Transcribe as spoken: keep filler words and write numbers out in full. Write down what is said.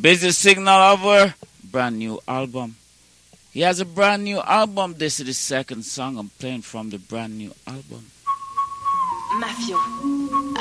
Busy Signal over, brand new album. He has a brand new album. This is the second song I'm playing from the brand new album. Mafio,